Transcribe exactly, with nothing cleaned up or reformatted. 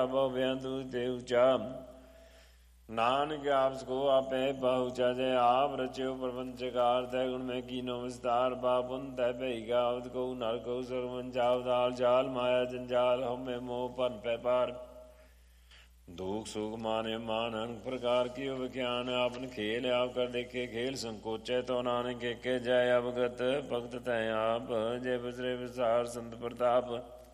ਬਹੁ ਬੇਅੰਤੁ ਤੇ ਉਚਾ। ਨਾਨਕ ਆਪ ਸਕੋ ਆਪੇ ਬਹੁਚਾ ਜੈ ਆਪ ਰਚਿਓ ਪ੍ਰਪੰਚਕਾਰ ਤੈ ਗੁਣ ਮੈਂ ਕੀਨੋ ਵਿਸਤਾਰ ਬਾਪੁਨ ਤੈ ਭਈ ਗਾਵਤ ਕਉ ਨਰ ਕਉ ਸਰਵੰਜਾਵ ਦਾਲ ਜਾਲ ਮਾਇਆ ਜੰਜਾਲ ਹਉਮੈ ਮੋਹ ਭਨ ਪੈ ਪਾਰ। ਦੁਖ ਸੁਖ ਮਾਨਿ ਮਾਨ ਅਨਕ ਪ੍ਰਕਾਰ ਕੀ ਵਿਖਿਆਨ ਆਪਨ ਖੇਲ ਆਪ ਕਰ ਦੇਖੇ ਖੇਲ ਸੰਕੋਚੈ ਤੋ ਨਾਨਕ ਏਕੇ ਜੈ ਅਵਗਤ ਭਗਤ ਤੈ ਆਪ ਜੇ ਬਿਸਰੇ ਵਿਸਾਰ ਸੰਤ ਪ੍ਰਤਾਪ।